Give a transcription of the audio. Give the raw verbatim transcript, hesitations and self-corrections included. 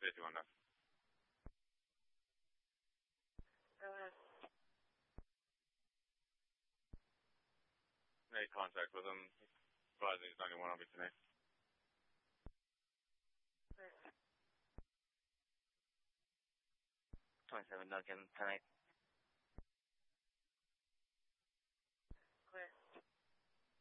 safety window. Uh, Made contact with him. Advising he's ninety-one on me tonight. twenty-seven Duncan, tonight.